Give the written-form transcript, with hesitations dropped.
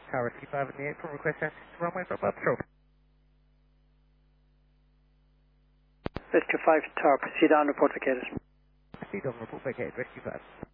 Tower T5 in the April, request access to runway for above stroke. Rescue 5 Tower, proceed on, report vacated. Proceed on, report vacated, Rescue 5.